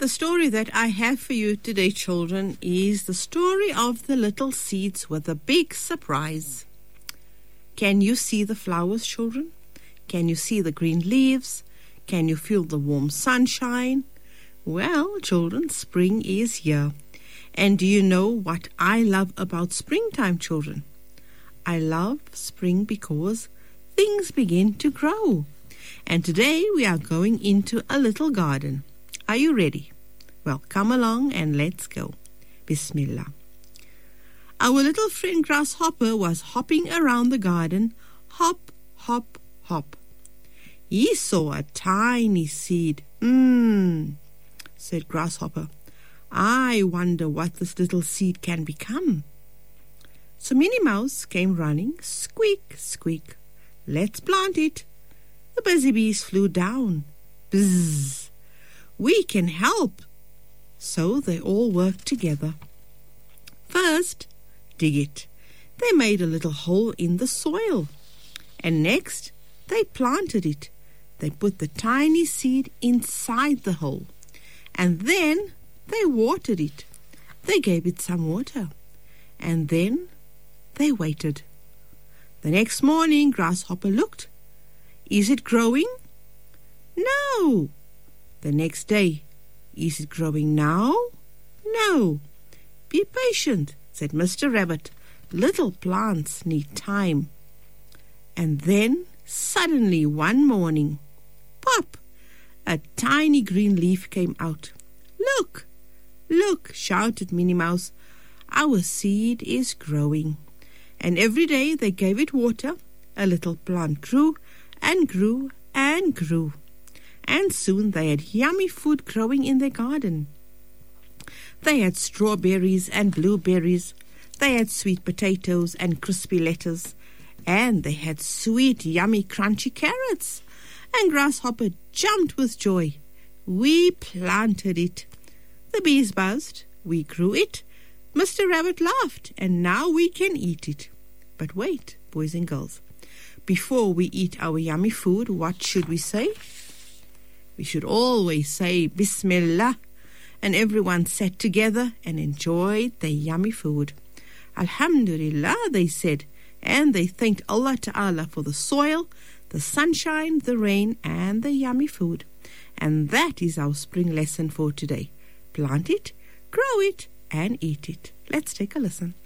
The story that I have for you today, children, is the story of the little seeds with a big surprise. Can you see the flowers, children? Can you see the green leaves? Can you feel the warm sunshine? Well, children, spring is here. And do you know what I love about springtime, children? I love spring because things begin to grow. And today we are going into a little garden. Are you ready? Well, come along and let's go. Bismillah. Our little friend Grasshopper was hopping around the garden. Hop, hop, hop. He saw a tiny seed. Said Grasshopper. I wonder what this little seed can become. So Minnie Mouse came running. Squeak, squeak. Let's plant it. The busy bees flew down. Bzzz. We can help. So they all worked together. First, dig it. They made a little hole in the soil. And next, they planted it. They put the tiny seed inside the hole. And then they watered it. They gave it some water. And then they waited. The next morning, Grasshopper looked. Is it growing? No. The next day, is it growing now? No. Be patient, said Mr. Rabbit. Little plants need time. And then, suddenly one morning, pop! A tiny green leaf came out. Look! Look! Shouted Minnie Mouse. Our seed is growing. And every day they gave it water. A little plant grew and grew and grew. And soon they had yummy food growing in their garden. They had strawberries and blueberries. They had sweet potatoes and crispy lettuce. And they had sweet, yummy, crunchy carrots. And Grasshopper jumped with joy. We planted it. The bees buzzed. We grew it. Mr. Rabbit laughed. And now we can eat it. But wait, boys and girls. Before we eat our yummy food, what should we say? We should always say Bismillah. And everyone sat together and enjoyed their yummy food. Alhamdulillah, they said. And they thanked Allah Ta'ala for the soil, the sunshine, the rain, and the yummy food. And that is our spring lesson for today. Plant it, grow it, and eat it. Let's take a listen.